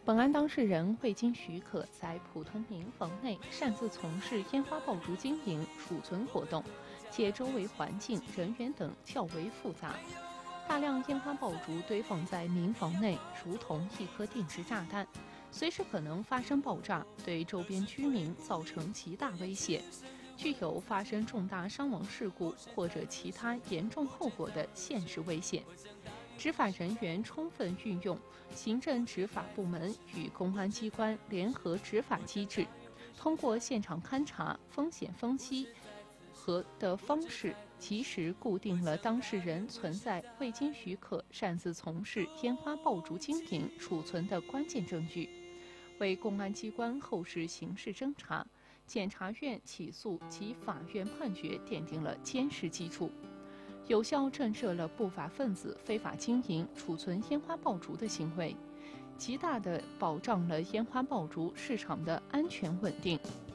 本案当事人未经许可在普通民房内擅自从事烟花爆竹经营、储存活动，且周围环境、人员等较为复杂。大量烟花爆竹堆放在民房内，如同一颗定时炸弹，随时可能发生爆炸，对周边居民造成极大威胁，具有发生重大伤亡事故或者其他严重后果的现实危险。执法人员充分运用行政执法部门与公安机关联合执法机制，通过现场勘查、风险分析的方式，及时固定了当事人存在未经许可擅自从事烟花爆竹经营、储存的关键证据，为公安机关后续刑事侦查、检察院起诉及法院判决奠定了坚实基础，有效震慑了不法分子非法经营、储存烟花爆竹的行为，极大地保障了烟花爆竹市场的安全稳定。